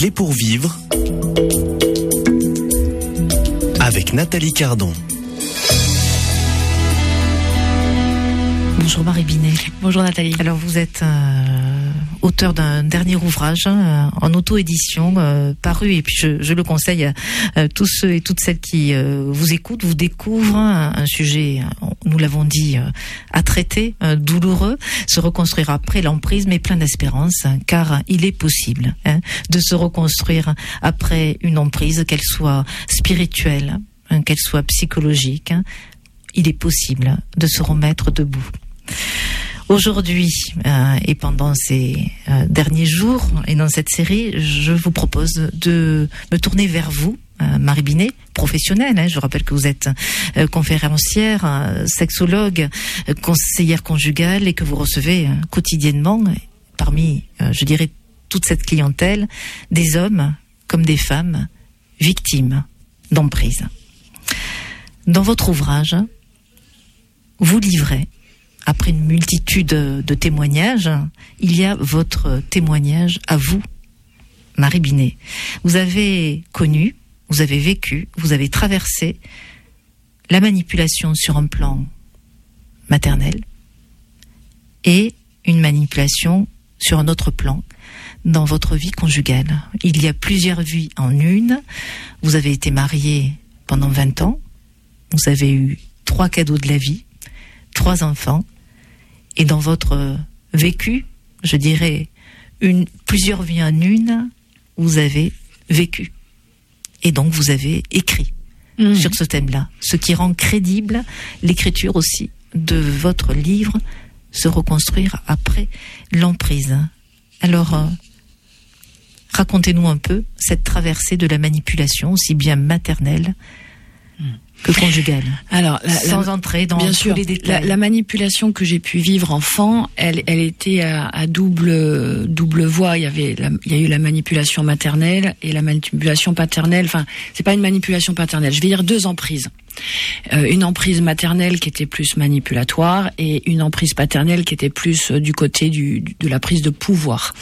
clés pour vivre avec Nathalie Cardon. Bonjour Marie Binet. Bonjour Nathalie. Alors vous êtes auteur d'un dernier ouvrage en auto-édition paru, et puis je le conseille à tous ceux et toutes celles qui vous écoutent, vous découvrent un sujet, nous l'avons dit, à traiter, douloureux, se reconstruire après l'emprise, mais plein d'espérance, car il est possible de se reconstruire après une emprise, qu'elle soit spirituelle, qu'elle soit psychologique. Il est possible de se remettre debout. Aujourd'hui, et pendant ces derniers jours, et dans cette série, je vous propose de me tourner vers vous, Marie Binet, professionnelle. Je rappelle que vous êtes conférencière, sexologue, conseillère conjugale, et que vous recevez quotidiennement, parmi, je dirais, toute cette clientèle, des hommes comme des femmes victimes d'emprise. Dans votre ouvrage, vous livrez, après une multitude de témoignages, il y a votre témoignage à vous, Marie Binet. Vous avez connu, vous avez vécu, vous avez traversé la manipulation sur un plan maternel et une manipulation sur un autre plan dans votre vie conjugale. Il y a plusieurs vies en une. Vous avez été mariée pendant 20 ans. Vous avez eu 3 cadeaux de la vie, 3 enfants, et dans votre vécu, je dirais, plusieurs vies en une, vous avez vécu. Et donc vous avez écrit sur ce thème-là, ce qui rend crédible l'écriture aussi de votre livre, Se reconstruire après l'emprise. Alors, racontez-nous un peu cette traversée de la manipulation, aussi bien maternelle que conjugale. Alors, sans entrer dans tous les détails. La manipulation que j'ai pu vivre enfant, elle était à double voie. Il y a eu la manipulation maternelle et la manipulation paternelle. Enfin, c'est pas une manipulation paternelle. Je vais dire 2 emprises. Une emprise maternelle qui était plus manipulatoire et une emprise paternelle qui était plus du côté de la prise de pouvoir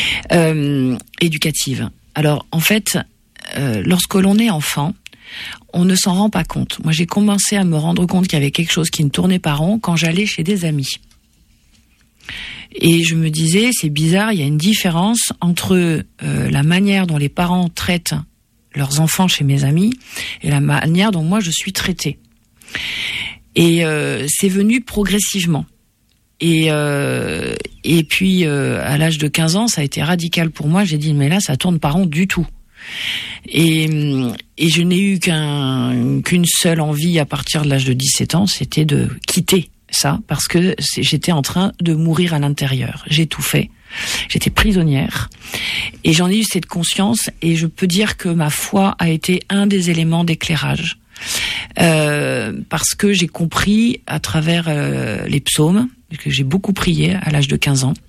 éducative. Alors, en fait, lorsque l'on est enfant, on ne s'en rend pas compte. Moi, j'ai commencé à me rendre compte qu'il y avait quelque chose qui ne tournait pas rond quand j'allais chez des amis. Et je me disais, c'est bizarre, il y a une différence entre la manière dont les parents traitent leurs enfants chez mes amis et la manière dont moi je suis traitée. Et c'est venu progressivement. Et puis, à l'âge de 15 ans, ça a été radical pour moi. J'ai dit, mais là, ça tourne pas rond du tout. Et je n'ai eu qu'une seule envie à partir de l'âge de 17 ans, c'était de quitter ça, parce que j'étais en train de mourir à l'intérieur. J'ai tout fait. J'étais prisonnière. Et j'en ai eu cette conscience, et je peux dire que ma foi a été un des éléments d'éclairage. Parce que j'ai compris à travers les psaumes, que j'ai beaucoup prié à l'âge de 15 ans,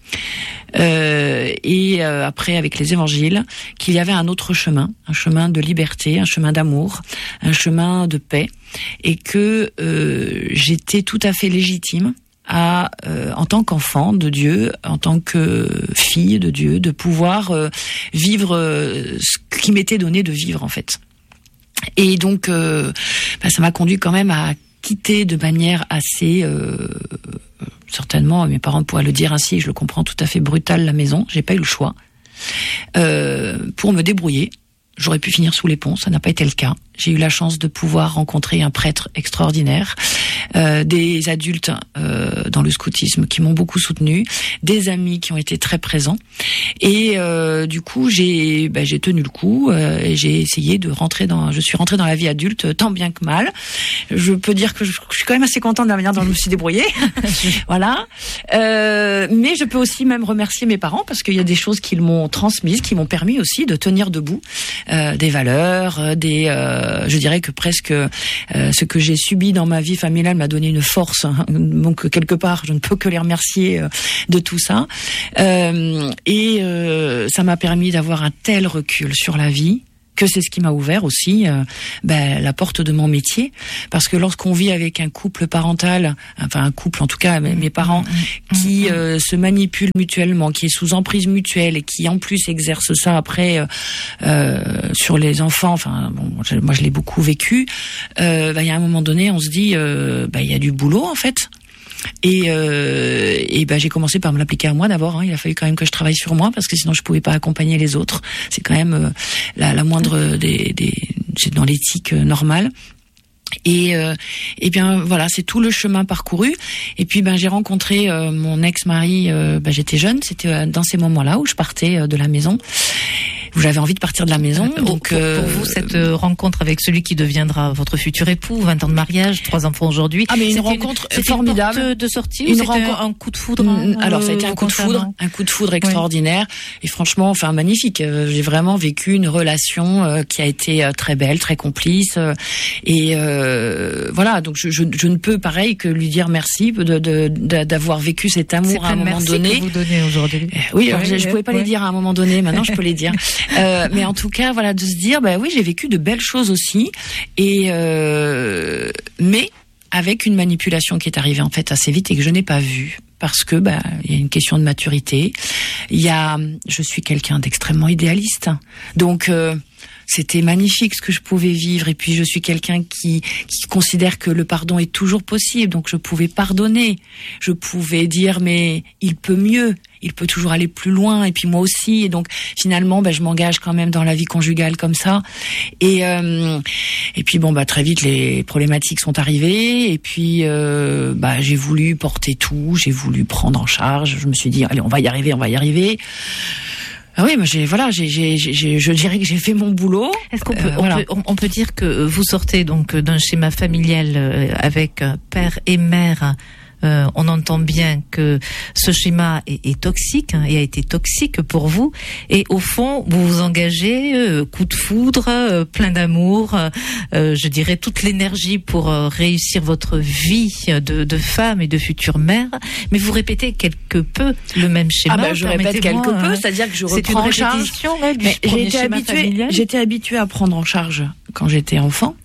et après avec les évangiles, qu'il y avait un autre chemin, un chemin de liberté, un chemin d'amour, un chemin de paix, et que j'étais tout à fait légitime en tant qu'enfant de Dieu, en tant que fille de Dieu, de pouvoir vivre ce qui m'était donné de vivre en fait. Et donc ça m'a conduit quand même à quitter de manière assez certainement, mes parents pourraient le dire ainsi, je le comprends, tout à fait brutale la maison. J'ai pas eu le choix pour me débrouiller. J'aurais pu finir sous les ponts, ça n'a pas été le cas. J'ai eu la chance de pouvoir rencontrer un prêtre extraordinaire, des adultes dans le scoutisme qui m'ont beaucoup soutenu, des amis qui ont été très présents, et du coup j'ai tenu le coup et j'ai essayé de je suis rentrée dans la vie adulte tant bien que mal. Je peux dire que je suis quand même assez contente de la manière dont je me suis débrouillée, voilà. Mais je peux aussi même remercier mes parents parce qu'il y a des choses qu'ils m'ont transmises, qui m'ont permis aussi de tenir debout, des valeurs, je dirais que presque ce que j'ai subi dans ma vie familiale m'a donné une force, hein, donc quelque part je ne peux que les remercier de tout ça, et ça m'a permis d'avoir un tel recul sur la vie que c'est ce qui m'a ouvert aussi la porte de mon métier, parce que lorsqu'on vit avec un couple parental, enfin un couple en tout cas, mes parents, qui se manipulent mutuellement, qui est sous emprise mutuelle et qui en plus exerce ça après sur les enfants, enfin bon, moi je l'ai beaucoup vécu, il y a un moment donné on se dit il y a du boulot en fait. Et j'ai commencé par me l'appliquer à moi d'abord. Il a fallu quand même que je travaille sur moi parce que sinon je pouvais pas accompagner les autres. C'est quand même la moindre c'est dans l'éthique normale. Et bien voilà, c'est tout le chemin parcouru. Et puis j'ai rencontré mon ex-mari. J'étais jeune, c'était dans ces moments-là où je partais de la maison. Où j'avais envie de partir de la maison. Donc pour vous, cette rencontre avec celui qui deviendra votre futur époux, 20 ans de mariage, 3 enfants aujourd'hui. Ah mais une rencontre formidable. Une porte de sortie, ou c'était un coup de foudre. Alors ça a été un coup de foudre extraordinaire. Et franchement, magnifique. J'ai vraiment vécu une relation qui a été très belle, très complice. Et voilà, donc je ne peux pareil que lui dire merci d'avoir vécu cet amour à un moment donné. C'est que vous donnez aujourd'hui. Oui, alors je pouvais pas les dire à un moment donné. Maintenant, je peux les dire. Mais en tout cas, voilà, de se dire, oui, j'ai vécu de belles choses aussi, et mais avec une manipulation qui est arrivée en fait assez vite et que je n'ai pas vue. Parce que il y a une question de maturité. Je suis quelqu'un d'extrêmement idéaliste, donc c'était magnifique ce que je pouvais vivre. Et puis je suis quelqu'un qui considère que le pardon est toujours possible. Donc je pouvais pardonner, je pouvais dire mais il peut mieux, il peut toujours aller plus loin. Et puis moi aussi. Et donc finalement je m'engage quand même dans la vie conjugale comme ça. Et puis très vite les problématiques sont arrivées. Et puis j'ai voulu porter tout, j'ai voulu prendre en charge. Je me suis dit allez, on va y arriver. Ah oui, mais je dirais que j'ai fait mon boulot. Est-ce qu'on peut dire que vous sortez donc d'un schéma familial avec père et mère? On entend bien que ce schéma est toxique et a été toxique pour vous. Et au fond, vous vous engagez, coup de foudre, plein d'amour, je dirais toute l'énergie pour réussir votre vie de femme et de future mère. Mais vous répétez quelque peu le même schéma. Je répète quelque peu, c'est-à-dire que je reprends en charge. J'étais habituée à prendre en charge quand j'étais enfant.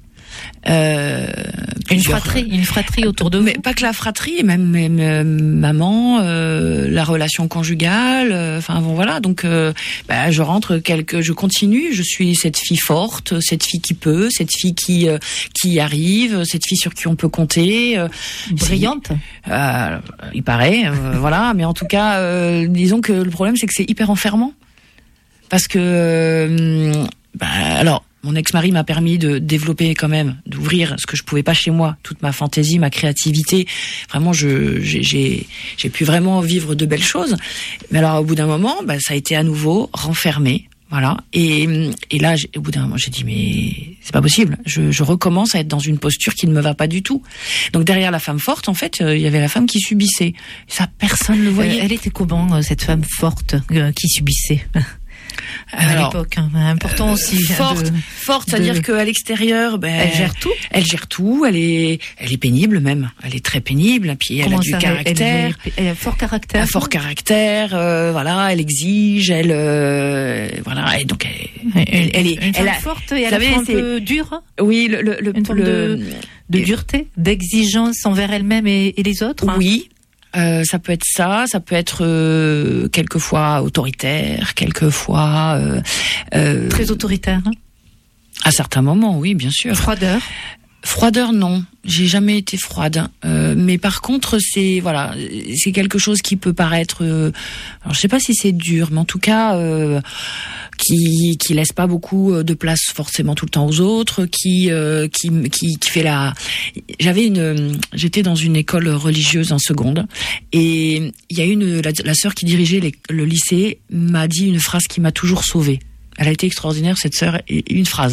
Une fratrie autour de vous. Mais pas que la fratrie, même maman, la relation conjugale. Voilà. Donc, je rentre je continue. Je suis cette fille forte, cette fille qui peut, cette fille qui arrive, cette fille sur qui on peut compter. Brillante. Il paraît. Voilà. Mais en tout cas, disons que le problème c'est que c'est hyper enfermant. Parce que mon ex-mari m'a permis de développer quand même, d'ouvrir ce que je pouvais pas chez moi, toute ma fantaisie, ma créativité. Vraiment, j'ai pu vraiment vivre de belles choses. Mais alors, au bout d'un moment, ça a été à nouveau renfermé. Voilà. Et là, au bout d'un moment, j'ai dit, mais c'est pas possible. Je recommence à être dans une posture qui ne me va pas du tout. Donc, derrière la femme forte, en fait, il y avait la femme qui subissait. Ça, personne ne le voyait. Elle était comment, cette femme forte qui subissait? À l'époque, important aussi. Forte, c'est-à-dire qu'à l'extérieur, elle gère tout. Elle gère tout. Elle est pénible même. Elle est très pénible. Puis elle a du caractère. Elle a un fort caractère. Un fort caractère. Voilà, elle exige. Voilà. Et donc elle est forte et à la fois un peu dure. Oui, une forme de dureté, d'exigence envers elle-même et les autres. Oui. Ça peut être ça peut être quelquefois autoritaire, quelquefois très autoritaire. À certains moments, oui, bien sûr. Froideur, non, j'ai jamais été froide. Mais par contre, c'est quelque chose qui peut paraître. Alors, je sais pas si c'est dur, mais en tout cas, qui laisse pas beaucoup de place forcément tout le temps aux autres, qui fait la. J'étais dans une école religieuse en seconde, et il y a la sœur qui dirigeait le lycée m'a dit une phrase qui m'a toujours sauvée. Elle a été extraordinaire, cette sœur, une phrase.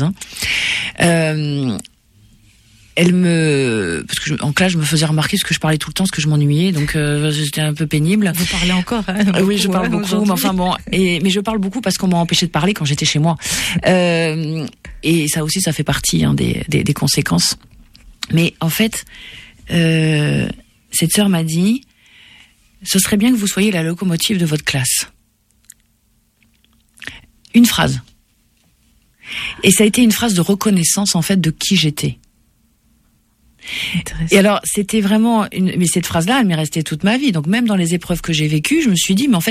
Parce que en classe, je me faisais remarquer ce que je parlais tout le temps, parce que je m'ennuyais, donc c'était un peu pénible. Vous parlez encore, oui, je parle beaucoup, mais enfin bon, mais je parle beaucoup parce qu'on m'a empêché de parler quand j'étais chez moi. Et ça aussi, ça fait partie des conséquences. Mais en fait, cette sœur m'a dit, ce serait bien que vous soyez la locomotive de votre classe. Une phrase. Et ça a été une phrase de reconnaissance, en fait, de qui j'étais. Et alors, c'était vraiment mais cette phrase-là, elle m'est restée toute ma vie. Donc, même dans les épreuves que j'ai vécues, je me suis dit, mais en fait,